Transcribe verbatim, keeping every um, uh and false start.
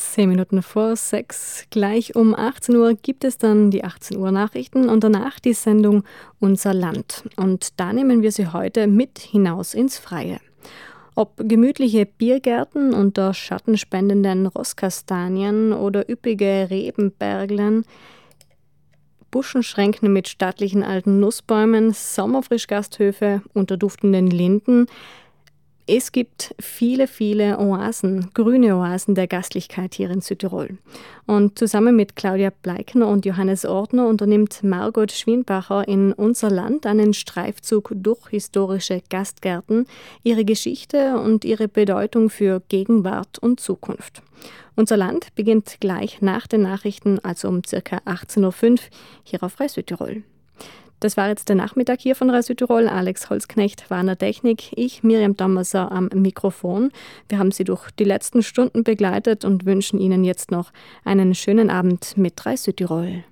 Zehn Minuten vor sechs, gleich um achtzehn Uhr gibt es dann die achtzehn Uhr Nachrichten und danach die Sendung Unser Land. Und da nehmen wir Sie heute mit hinaus ins Freie. Ob gemütliche Biergärten unter schattenspendenden Rosskastanien oder üppige Rebenberglen, Buschenschränken mit stattlichen alten Nussbäumen, Sommerfrischgasthöfe unter duftenden Linden. Es gibt viele, viele Oasen, grüne Oasen der Gastlichkeit hier in Südtirol. Und zusammen mit Claudia Bleikner und Johannes Ordner unternimmt Margot Schwienbacher in Unser Land einen Streifzug durch historische Gastgärten, ihre Geschichte und ihre Bedeutung für Gegenwart und Zukunft. Unser Land beginnt gleich nach den Nachrichten, also um ca. achtzehn Uhr fünf, hier auf Radio Südtirol. Das war jetzt der Nachmittag hier von Radio Südtirol. Alex Holzknecht war an der Technik, ich, Miriam Dammerser, am Mikrofon. Wir haben Sie durch die letzten Stunden begleitet und wünschen Ihnen jetzt noch einen schönen Abend mit Radio Südtirol.